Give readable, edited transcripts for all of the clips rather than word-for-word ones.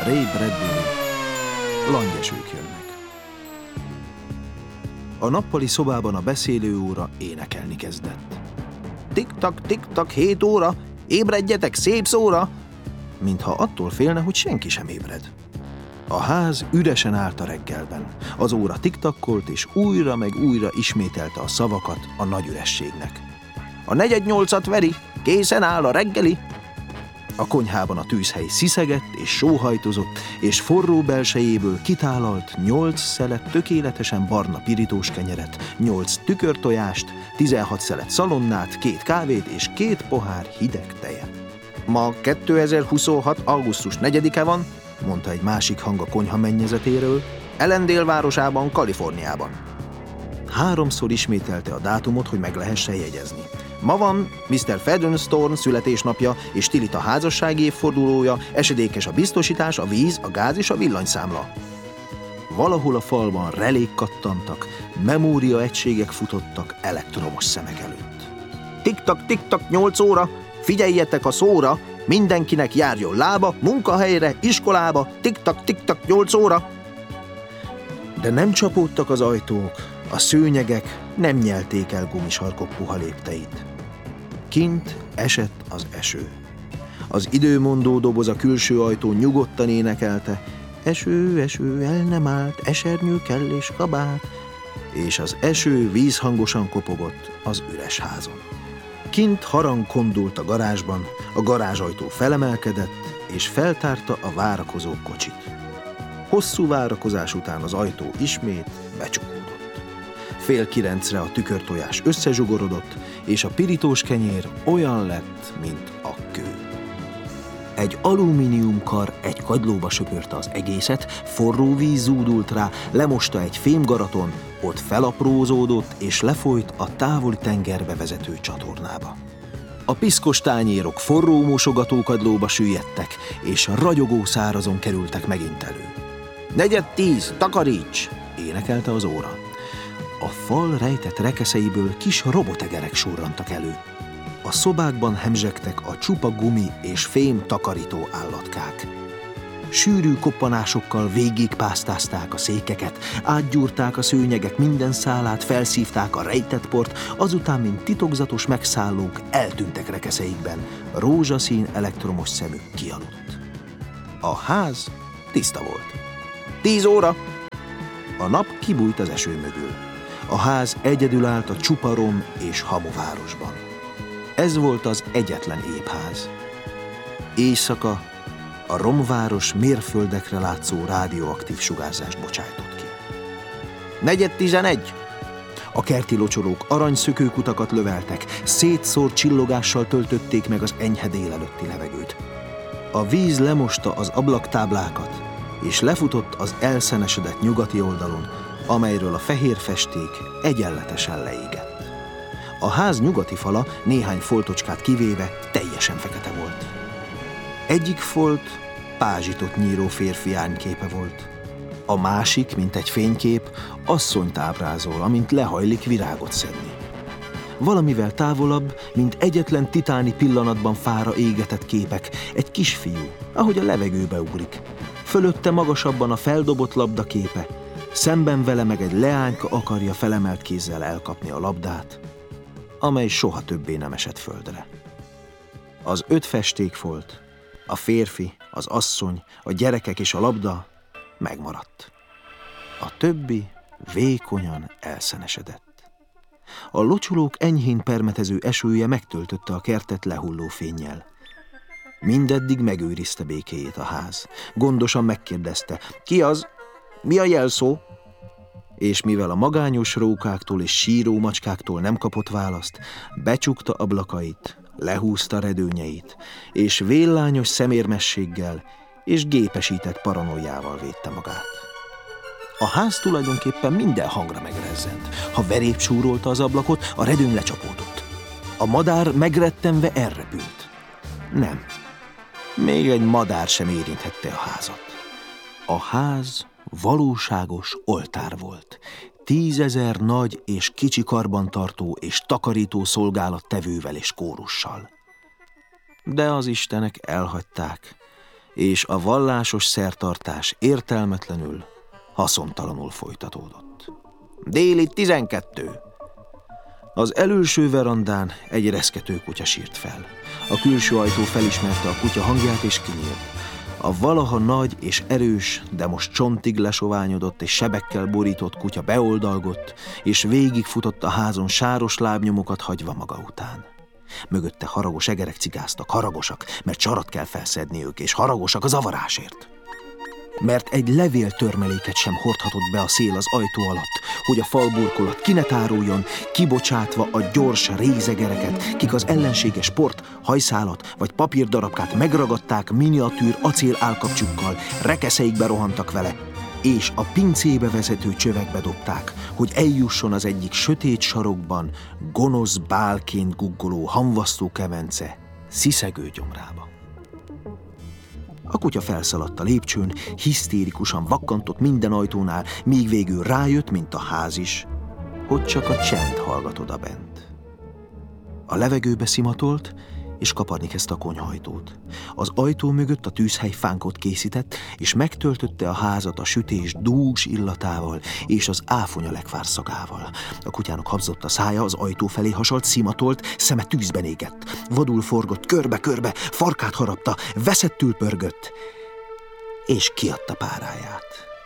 Ray Bradbury. Langyesők jönnek. A nappali szobában a beszélőóra énekelni kezdett. Tik-tak, tik-tak, 7 óra, ébredjetek szép szóra! Mintha attól félne, hogy senki sem ébred. A ház üresen állt a reggelben. Az óra tiktakkolt, és újra meg újra ismételte a szavakat a nagy ürességnek. A 4:08 veri, készen áll a reggeli! A konyhában a tűzhely sziszegett és sóhajtozott, és forró belsejéből kitálalt 8 szelet tökéletesen barna pirítós kenyeret, 8 tükörtojást, 16 szelet szalonnát, 2 kávét és 2 pohár hideg tejet. Ma 2026. augusztus 4-e van, mondta egy másik hang a konyha mennyezetéről, Ellendale városában, Kaliforniában. 3-szor ismételte a dátumot, hogy meg lehessen jegyezni. Ma van Mr. Featherstone születésnapja és Tilita házassági évfordulója, esedékes a biztosítás, a víz, a gáz és a villanyszámla. Valahol a falban relék kattantak, memóriaegységek futottak elektromos szemek előtt. Tik-tak, tik-tak, 8 óra, figyeljetek a szóra, mindenkinek járjon lába, munkahelyre, iskolába, tik-tak, tik-tak, 8 óra. De nem csapódtak az ajtók, a szőnyegek nem nyelték el gumisarkok puha lépteit. Kint esett az eső. Az időmondó doboz a külső ajtón nyugodtan énekelte, eső, eső, el nem állt, esernyő kell és kabát, és az eső vízhangosan kopogott az üres házon. Kint harang kondult a garázsban, a garázsajtó felemelkedett, és feltárta a várakozó kocsit. Hosszú várakozás után az ajtó ismét becsukódott. 8:30-re a tükörtojás összezsugorodott, és a pirítós kenyér olyan lett, mint a kő. Egy alumíniumkar egy kagylóba söpörte az egészet, forró víz zúdult rá, lemosta egy fémgaraton, ott felaprózódott és lefolyt a távoli tengerbe vezető csatornába. A piszkos tányérok forró mosogatókagylóba süllyedtek, és ragyogó szárazon kerültek megint elő. 9:10, takaríts! Énekelte az óra. A fal rejtett rekeszeiből kis robotegerek surrantak elő. A szobákban hemzsegtek a csupa gumi és fém takarító állatkák. Sűrű koppanásokkal végigpásztázták a székeket, átgyúrták a szőnyegek minden szálát, felszívták a rejtett port, azután, mint titokzatos megszállók, eltűntek rekeszeikben, rózsaszín elektromos szemük kialudt. A ház tiszta volt. 10 óra! A nap kibújt az eső mögül. A ház egyedül állt a csupa rom és hamuvárosban. Ez volt az egyetlen épház. Éjszaka a romváros mérföldekre látszó rádióaktív sugárzást bocsájtott ki. 4:11. A kerti locsolók aranyszökőkutakat löveltek, szétszórt csillogással töltötték meg az enyhe délelőtti levegőt. A víz lemosta az ablaktáblákat, és lefutott az elszenesedett nyugati oldalon, amelyről a fehér festék egyenletesen leégett. A ház nyugati fala, néhány foltocskát kivéve, teljesen fekete volt. Egyik folt pázsitot nyíró férfi árnyképe volt. A másik, mint egy fénykép, asszonyt ábrázol, amint lehajlik virágot szedni. Valamivel távolabb, mint egyetlen titáni pillanatban fára égetett képek, egy kisfiú, ahogy a levegőbe ugrik. Fölötte magasabban a feldobott labda képe, szemben vele meg egy leányka akarja felemelt kézzel elkapni a labdát, amely soha többé nem esett földre. Az 5 festékfolt, a férfi, az asszony, a gyerekek és a labda megmaradt. A többi vékonyan elszenesedett. A locsolók enyhén permetező esője megtöltötte a kertet lehulló fénnyel. Mindeddig megőrizte békéjét a ház. Gondosan megkérdezte, ki az, mi a jelszó? És mivel a magányos rókáktól és síró macskáktól nem kapott választ, becsukta ablakait, lehúzta redőnyeit, és villányos szemérmességgel és gépesített paranoiával védte magát. A ház tulajdonképpen minden hangra megrezzent. Ha verép súrolta az ablakot, a redőny lecsapódott. A madár megrettenve elrepült. Nem. Még egy madár sem érinthette a házat. A ház valóságos oltár volt. 10 000 nagy és kicsi karbantartó és takarító szolgálattevővel és kórussal. De az istenek elhagyták, és a vallásos szertartás értelmetlenül, haszontalanul folytatódott. Déli 12. Az előső verandán egy reszkető kutya sírt fel. A külső ajtó felismerte a kutya hangját és kinyílt. A valaha nagy és erős, de most csontig lesoványodott és sebekkel borított kutya beoldalgott, és végigfutott a házon sáros lábnyomokat hagyva maga után. Mögötte haragos egerek cigáztak, haragosak, mert csarat kell felszedni ők, és haragosak a zavarásért. Mert egy levéltörmeléket sem hordhatott be a szél az ajtó alatt, hogy a falburkolat ki ne táruljon, kibocsátva a gyors rézegereket, kik az ellenséges port, hajszálat vagy papírdarabkát megragadták miniatűr acél állkapcsukkal, rekeszeikbe rohantak vele, és a pincébe vezető csövekbe dobták, hogy eljusson az egyik sötét sarokban gonosz bálként guggoló hamvasztó kemence sziszegő gyomrába. A kutya felszaladt a lépcsőn, hisztérikusan vakkantott minden ajtónál, míg végül rájött, mint a ház is, hogy csak a csend hallgat odabent. A levegőbe szimatolt, és kaparni kezdte a konyhaajtót. Az ajtó mögött a tűzhely fánkot készített, és megtöltötte a házat a sütés dús illatával és az áfonya lekvár szagával. A kutyának habzott a szája, az ajtó felé hasalt, szimatolt, szeme tűzben égett. Vadul forgott körbe-körbe, farkát harapta, veszettül pörgött, és kiadta páráját.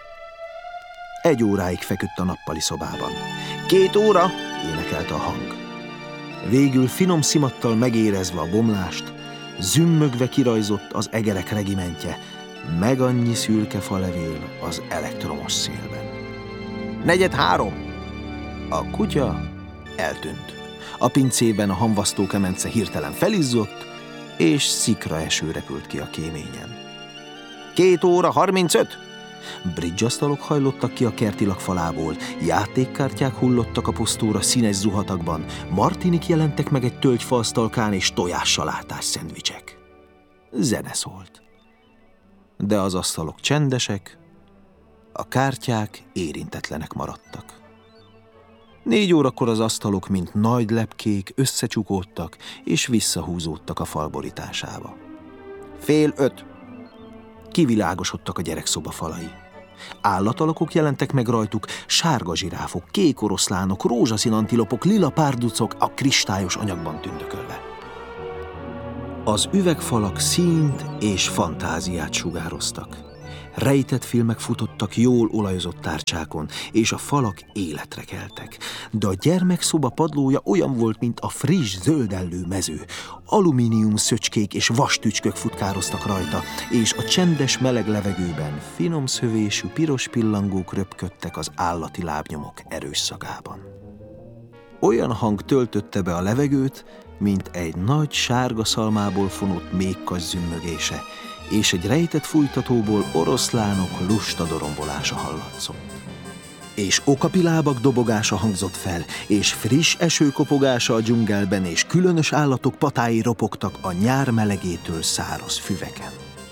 1 óráig feküdt a nappali szobában. 2 óra, énekelte a hang. Végül finom szimattal megérezve a bomlást, zümmögve kirajzott az egerek regimentje, meg annyi szürke falevél az elektromos szélben. 4:03. A kutya eltűnt. A pincében a hamvasztó kemence hirtelen felizzott, és szikraeső repült ki a kéményen. 2 óra 35. Bridge-asztalok hajlottak ki a kertilak falából, játékkártyák hullottak a posztóra színes zuhatakban, martinik jelentek meg egy tölgyfaasztalkán és tojássalátás szendvicsek. Zene szólt. De az asztalok csendesek, a kártyák érintetlenek maradtak. 4 órakor az asztalok, mint nagy lepkék, összecsukódtak és visszahúzódtak a fal borításába. 4:30. Kivilágosodtak a gyerekszoba falai. Állatalakok jelentek meg rajtuk, sárga zsiráfok, kék oroszlánok, rózsaszín antilopok, lila párducok a kristályos anyagban tündökölve. Az üvegfalak színt és fantáziát sugároztak. Rejtett filmek futottak jól olajozott tárcsákon, és a falak életre keltek. De a gyermekszoba padlója olyan volt, mint a friss zöldellő mező. Alumínium szöcskék és vastücskök futkároztak rajta, és a csendes meleg levegőben finom szövésű piros pillangók röpködtek az állati lábnyomok erős szagában. Olyan hang töltötte be a levegőt, mint egy nagy sárga szalmából fonott méhkas zümmögése, és egy rejtett fújtatóból oroszlánok lusta dorombolása hallatszott. És okapilábak dobogása hangzott fel, és friss eső kopogása a dzsungelben, és különös állatok patái ropogtak a nyár melegétől száraz füveken.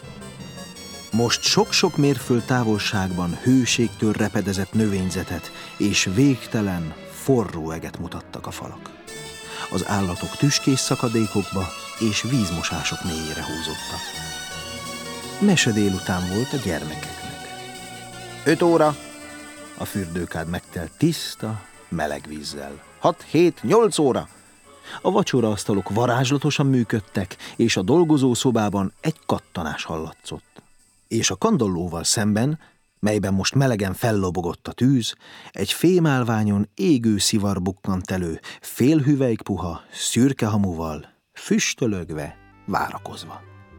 Most sok-sok mérföld távolságban hőségtől repedezett növényzetet és végtelen, forró eget mutattak a falak. Az állatok tüskés szakadékokba és vízmosások mélyére húzódtak. Mese délután volt a gyermekeknek. 5 óra. A fürdőkád megtelt tiszta, meleg vízzel. 6-7-8 óra. A vacsoraasztalok varázslatosan működtek, és a dolgozószobában egy kattanás hallatszott. És a kandallóval szemben, melyben most melegen fellobogott a tűz, egy fémálványon égő szivar bukkant elő, félhüvelyk puha, szürke hamuval, füstölögve, várakozva.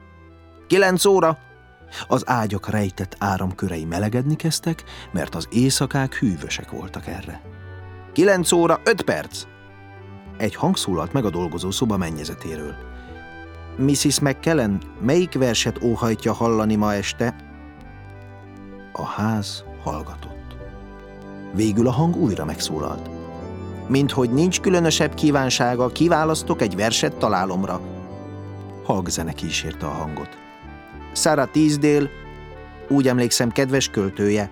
9 óra. Az ágyak rejtett áramkörei melegedni kezdtek, mert az éjszakák hűvösek voltak erre. 9 óra 5 perc. Egy hang szólalt meg a dolgozószoba mennyezetéről. Mrs. McKellen, melyik verset óhajtja hallani ma este? A ház hallgatott. Végül a hang újra megszólalt. Minthogy nincs különösebb kívánsága, kiválasztok egy verset találomra. Halkzene kísérte a hangot. Sarah Teasdale, úgy emlékszem, kedves költője.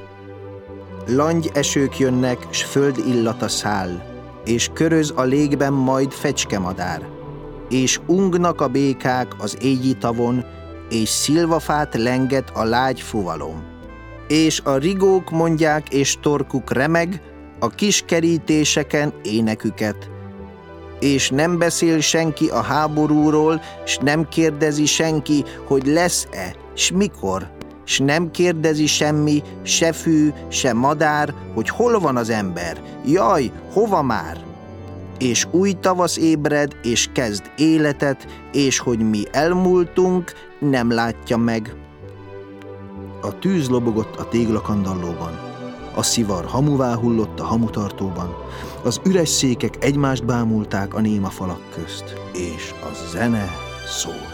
Langy esők jönnek, s föld illata száll, és köröz a légben majd fecskemadár, és ungnak a békák az égi tavon, és szilvafát lenget a lágy fuvalom. És a rigók mondják, és torkuk remeg, a kis kerítéseken éneküket. És nem beszél senki a háborúról, s nem kérdezi senki, hogy lesz-e, s mikor, s nem kérdezi semmi, se fű, se madár, hogy hol van az ember, jaj, hova már? És új tavasz ébred, és kezd életet, és hogy mi elmúltunk, nem látja meg. A tűz lobogott a téglakandallóban, a szivar hamuvá hullott a hamutartóban, az üres székek egymást bámulták a néma falak közt, és a zene szólt.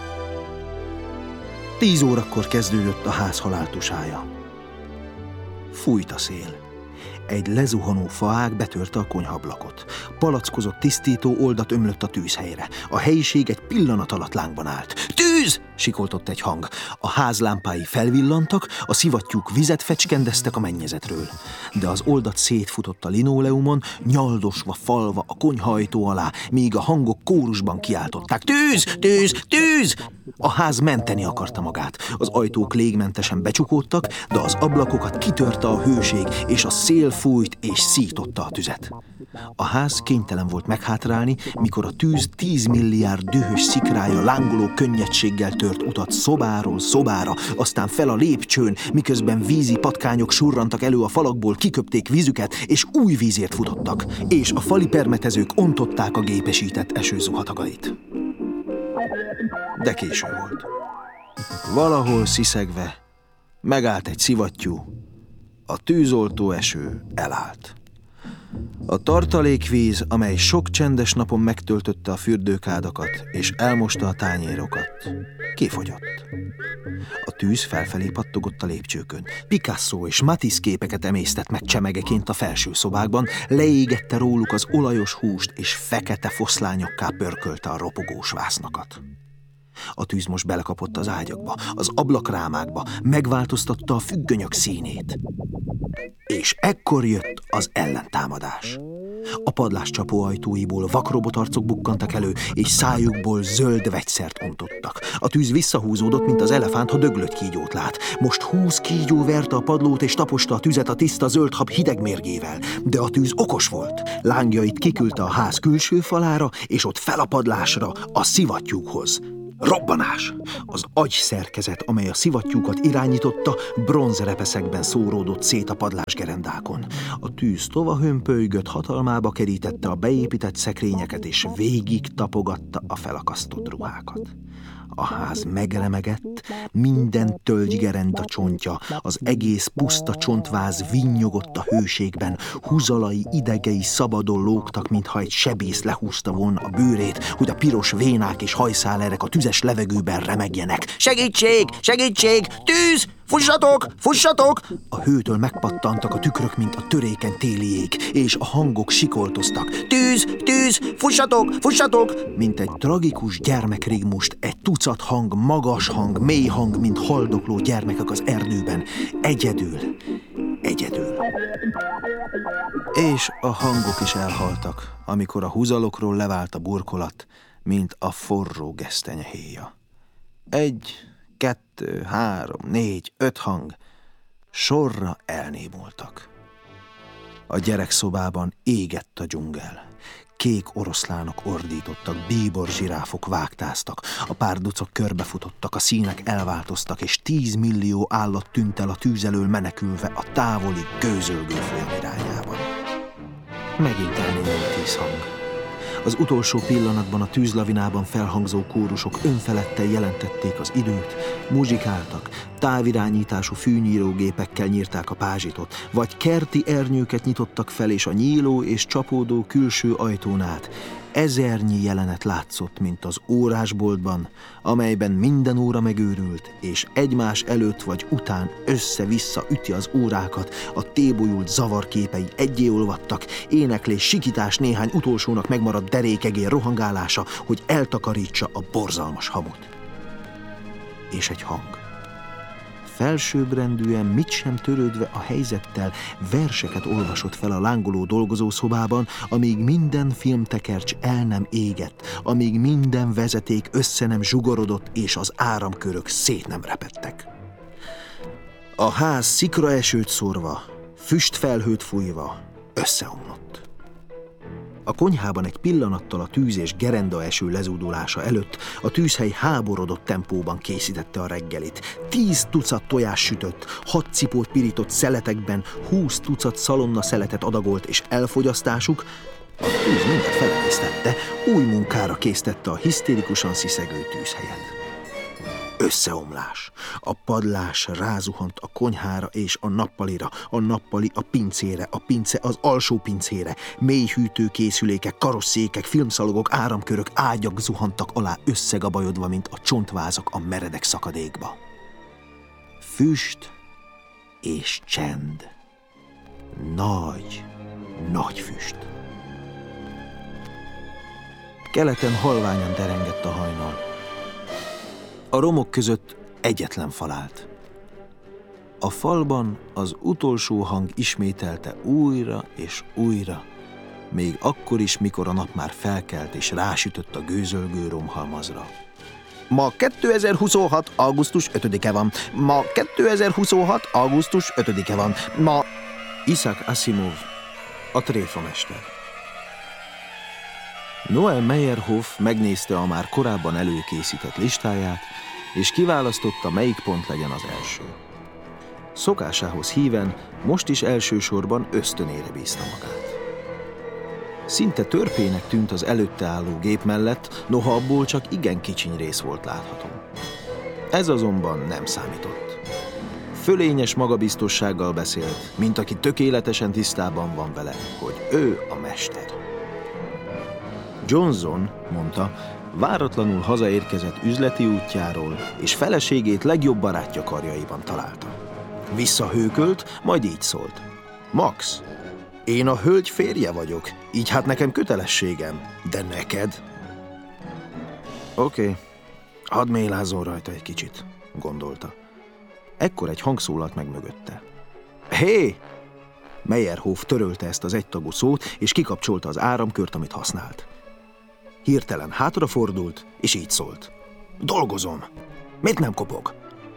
10 órakor kezdődött a ház haláltusája. Fújt a szél. Egy lezuhanó faág betörte a konyhablakot. Palackozott tisztító oldat ömlött a tűzhelyre. A helyiség egy pillanat alatt lángban állt. Tűz! Sikoltott egy hang. A ház lámpái felvillantak, a szivattyúk vizet fecskendeztek a mennyezetről. De az oldat szétfutott a linoleumon, nyaldosva, falva a konyhajtó alá, míg a hangok kórusban kiáltották. Tűz! Tűz! Tűz! A ház menteni akarta magát. Az ajtók légmentesen becsukódtak, de az ablakokat kitörte a hőség, és a szél fújt és szította a tüzet. A ház kénytelen volt meghátrálni, mikor a tűz 10 milliárd dühös szikrája lángoló könnyedséggel tört utat szobáról szobára, aztán fel a lépcsőn, miközben vízi patkányok surrantak elő a falakból, kiköpték vízüket, és új vízért futottak, és a fali permetezők ontották a gépesített esőzuhatagait. De késő volt. Valahol sziszegve megállt egy szivattyú, a tűzoltó eső elállt. A tartalékvíz, amely sok csendes napon megtöltötte a fürdőkádakat és elmosta a tányérokat, kifogyott. A tűz felfelé pattogott a lépcsőkön. Picasso és Matisse képeket emésztett meg csemegeként a felső szobákban, leégette róluk az olajos húst, és fekete foszlányokká pörkölte a ropogós vásznakat. A tűz most belekapott az ágyakba, az ablakrámákba, megváltoztatta a függönyök színét. És ekkor jött az ellentámadás. A padlás csapóajtóiból vakrobotarcok bukkantak elő, és szájukból zöld vegyszert ontottak. A tűz visszahúzódott, mint az elefánt, ha döglött kígyót lát. Most 20 kígyó verte a padlót, és taposta a tüzet a tiszta zöld hab hideg mérgével. De a tűz okos volt. Lángjait kiküldte a ház külső falára, és ott fel a padlásra, a szivattyúkhoz. Robbanás! Az agyszerkezet, amely a szivattyúkat irányította, bronzrepeszekben szóródott szét a padlásgerendákon. A tűz tovahömpölygött, hatalmába kerítette a beépített szekrényeket, és végig tapogatta a felakasztott ruhákat. A ház megremegett, minden tölgygerenda csontja, az egész puszta csontváz vinnyogott a hőségben, húzalai idegei szabadon lógtak, mintha egy sebész lehúzta volna a bőrét, hogy a piros vénák és hajszálerek a tüzes levegőben remegjenek. Segítség! Segítség! Tűz! Fussatok! Fussatok! A hőtől megpattantak a tükrök, mint a törékeny téli jég, és a hangok sikoltoztak. Tűz! Tűz! Fussatok! Fussatok! Mint egy tragikus gyermekrigmust, egy tucat hang, magas hang, mély hang, mint haldokló gyermekek az erdőben. Egyedül. Egyedül. És a hangok is elhaltak, amikor a húzalokról levált a burkolat, mint a forró gesztenyehéja. 1, 2, 3, 4, 5 hang sorra elnémultak. A gyerekszobában égett a dzsungel. Kék oroszlánok ordítottak, bíbor zsiráfok vágtáztak, a párducok körbefutottak, a színek elváltoztak, és 10 millió állat tűnt el a tűz elől menekülve a távoli, gőzölgő folyam irányában. Megint elnémult 10 hang. Az utolsó pillanatban a tűzlavinában felhangzó kórusok önfeledten jelentették az időt, muzsikáltak, távirányítású fűnyírógépekkel nyírták a pázsitot, vagy kerti ernyőket nyitottak fel, és a nyíló és csapódó külső ajtón át ezernyi jelenet látszott, mint az órásboltban, amelyben minden óra megőrült, és egymás előtt vagy után össze-vissza üti az órákat, a tébolyult zavarképei egyé olvadtak, éneklés, sikítás, néhány utolsónak megmaradt derékegér rohangálása, hogy eltakarítsa a borzalmas hamut. És egy hang. Felsőbbrendűen, mit sem törődve a helyzettel, verseket olvasott fel a lángoló dolgozószobában, amíg minden filmtekercs el nem égett, amíg minden vezeték össze nem zsugorodott, és az áramkörök szét nem repedtek. A ház szikraesőt szórva, füstfelhőt fújva összeomlott. A konyhában egy pillanattal a tűz és gerendaeső lezúdulása előtt a tűzhely háborodott tempóban készítette a reggelit. 10 tucat tojás sütött, 6 cipót pirított szeletekben, 20 tucat szalonna szeletet adagolt, és elfogyasztásuk a tűz mindet felemésztette, új munkára késztette a hisztérikusan sziszegő tűzhelyet. Összeomlás. A padlás rázuhant a konyhára és a nappalira, a nappali a pincére, a pince az alsó pincére. Mélyhűtőkészülékek, karosszékek, filmszalagok, áramkörök, ágyak zuhantak alá összegabajodva, mint a csontvázak a meredek szakadékba. Füst és csend. Nagy, nagy füst. Keleten halványan derengett a hajnal. A romok között egyetlen fal állt. A falban az utolsó hang ismételte újra és újra, még akkor is, mikor a nap már felkelt és rásütött a gőzölgő romhalmazra. Ma 2026. augusztus 5-e van. Ma 2026. augusztus 5-e van. Ma... Isaac Asimov, a tréfamester. Noel Meyerhoff megnézte a már korábban előkészített listáját, és kiválasztotta, melyik pont legyen az első. Szokásához híven most is elsősorban ösztönére bízta magát. Szinte törpének tűnt az előtte álló gép mellett, noha abból csak igen kicsiny rész volt látható. Ez azonban nem számított. Fölényes magabiztossággal beszélt, mint aki tökéletesen tisztában van vele, hogy ő a mester. Johnson, mondta, váratlanul hazaérkezett üzleti útjáról, és feleségét legjobb barátja karjaiban találta. Visszahőkölt, majd így szólt. Max, én a hölgy férje vagyok, így hát nekem kötelességem, de neked? Oké, hadd mélázzon rajta egy kicsit, gondolta. Ekkor egy hang szólalt meg mögötte. Hé! Meyerhoff törölte ezt az egytagú szót, és kikapcsolta az áramkört, amit használt. Hirtelen hátrafordult, és így szólt. Dolgozom! Miért nem kopog?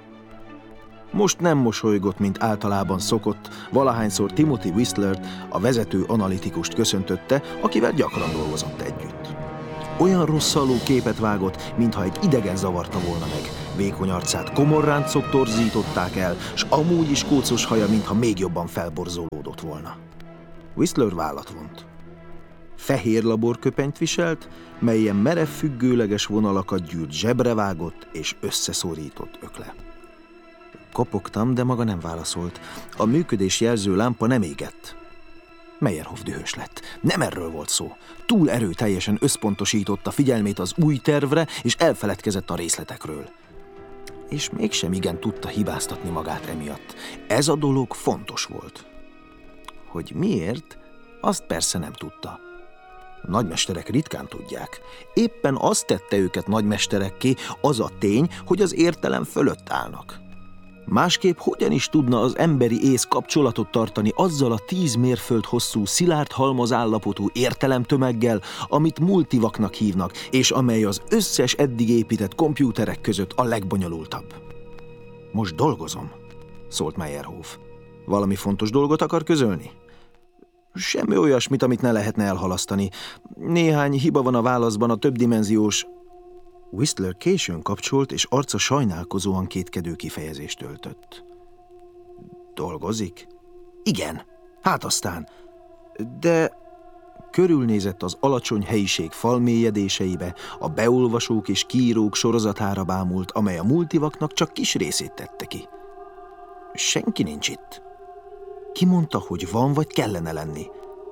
Most nem mosolygott, mint általában szokott, valahányszor Timothy Whistlert, a vezető analitikust köszöntötte, akivel gyakran dolgozott együtt. Olyan rosszalló képet vágott, mintha egy idegen zavarta volna meg. Vékony arcát komorráncok torzították el, s amúgy is kócos haja, mintha még jobban felborzolódott volna. Whistler vállat vont. Fehér laborköpenyt viselt, melyen merev függőleges vonalakat gyűrt zsebrevágott és összeszorított ökle. Kopogtam, de maga nem válaszolt. A működés jelző lámpa nem égett. Meyerhoff dühös lett. Nem erről volt szó. Túl erőteljesen összpontosította figyelmét az új tervre, és elfeledkezett a részletekről. És mégsem igen tudta hibáztatni magát emiatt. Ez a dolog fontos volt. Hogy miért, azt persze nem tudta. Nagymesterek ritkán tudják. Éppen azt tette őket nagymesterekké, az a tény, hogy az értelem fölött állnak. Másképp hogyan is tudna az emberi ész kapcsolatot tartani azzal a 10 mérföld hosszú, szilárd halmazállapotú értelemtömeggel, amit multivaknak hívnak, és amely az összes eddig épített kompjúterek között a legbonyolultabb. Most dolgozom, szólt Meyerhoff. Valami fontos dolgot akar közölni? Semmi olyasmit, amit ne lehetne elhalasztani. Néhány hiba van a válaszban, a többdimenziós... Whistler későn kapcsolt, és arca sajnálkozóan kétkedő kifejezést öltött. Dolgozik? Igen, hát aztán. De körülnézett az alacsony helyiség falmélyedéseibe, a beolvasók és kiírók sorozatára bámult, amely a multivaknak csak kis részét tette ki. Senki nincs itt. Ki mondta, hogy van vagy kellene lenni?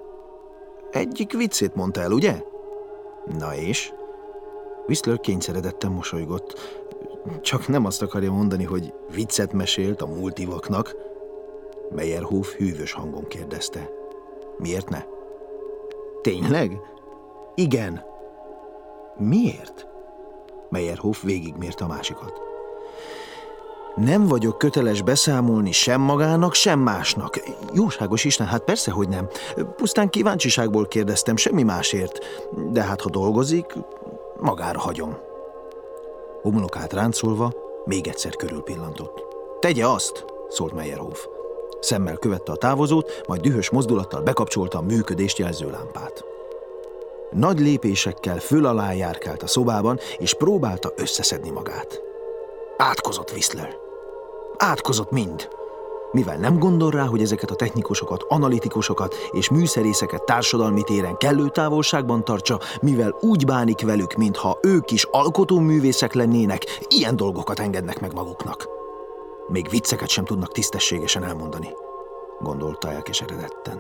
Egyik viccét mondta el, ugye? Na és? Whistler kényszeredetten mosolygott. Csak nem azt akarja mondani, hogy viccet mesélt a multivaknak. Meyerhoff hűvös hangon kérdezte. Miért ne? Tényleg? Igen. Miért? Meyerhoff végigmérte a másikat. Nem vagyok köteles beszámolni sem magának, sem másnak. Jóságos Isten, hát persze, hogy nem. Pusztán kíváncsiságból kérdeztem, semmi másért. De hát, ha dolgozik, magára hagyom. Homlokát ráncolva még egyszer körülpillantott. Tegye azt, szólt Meyerhoff. Szemmel követte a távozót, majd dühös mozdulattal bekapcsolta a működést jelző lámpát. Nagy lépésekkel föl alá járkált a szobában, és próbálta összeszedni magát. Átkozott Whistler. Átkozott mind. Mivel nem gondol rá, hogy ezeket a technikusokat, analitikusokat és műszerészeket társadalmi téren kellő távolságban tartsa, mivel úgy bánik velük, mintha ők is alkotóművészek lennének, ilyen dolgokat engednek meg maguknak. Még vicceket sem tudnak tisztességesen elmondani, gondolta elkeseredetten.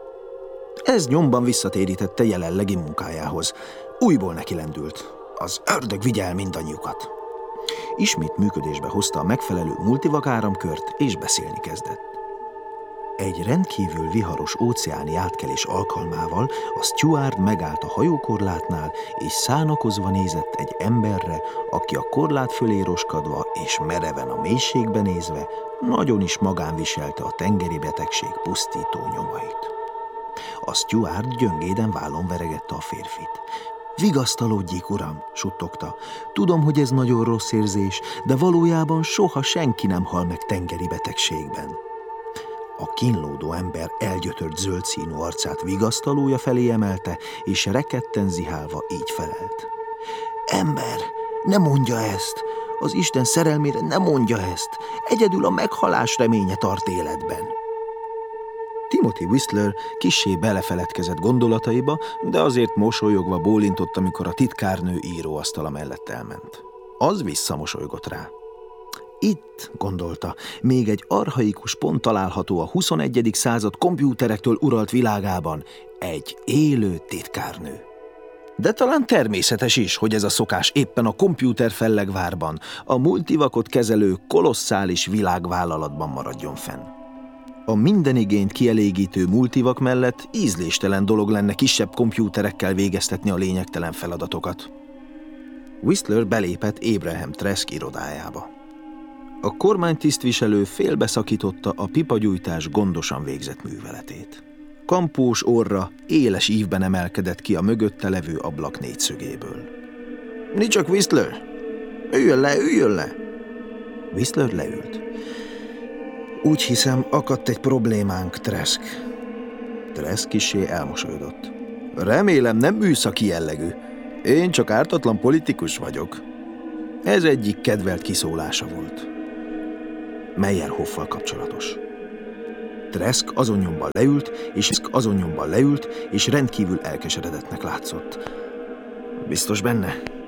Ez nyomban visszatérítette jelenlegi munkájához. Újból neki lendült. Az ördög vigye el mindannyiukat. Ismét működésbe hozta a megfelelő multivak áramkört, és beszélni kezdett. Egy rendkívül viharos óceáni átkelés alkalmával a steward megállt a hajókorlátnál, és szánakozva nézett egy emberre, aki a korlát fölé roskadva és mereven a mélységbe nézve nagyon is magán viselte a tengeri betegség pusztító nyomait. A steward gyöngéden vállon veregette a férfit. Vigasztalódjék, uram, suttogta. Tudom, hogy ez nagyon rossz érzés, de valójában soha senki nem hal meg tengeri betegségben. A kínlódó ember elgyötört zöld színű arcát vigasztalója felé emelte, és rekedten zihálva így felelt. Ember, ne mondja ezt! Az Isten szerelmére ne mondja ezt! Egyedül a meghalás reménye tart életben. Timothy Whistler kissé belefeledkezett gondolataiba, de azért mosolyogva bólintott, amikor a titkárnő íróasztala mellett elment. Az visszamosolygott rá. Itt, gondolta, még egy archaikus pont található a 21. század kompjúterektől uralt világában, egy élő titkárnő. De talán természetes is, hogy ez a szokás éppen a kompjúterfellegvárban, a multivakot kezelő kolosszális világvállalatban maradjon fenn. A minden igényt kielégítő multivak mellett ízléstelen dolog lenne kisebb kompjúterekkel végeztetni a lényegtelen feladatokat. Whistler belépett Abraham Trask irodájába. A kormánytisztviselő félbeszakította a pipagyújtás gondosan végzett műveletét. Kampós orra éles ívben emelkedett ki a mögötte levő ablak négyszögéből. – Csak Whistler! Üljön le! Whistler leült. Úgy hiszem, akadt egy problémánk, Trask. Trask kissé elmosolyodott. Remélem, nem műszaki jellegű. Én csak ártatlan politikus vagyok. Ez egyik kedvelt kiszólása volt. Meyerhoffal kapcsolatos. Trask azon nyomban leült, és rendkívül elkeseredettnek látszott. Biztos benne?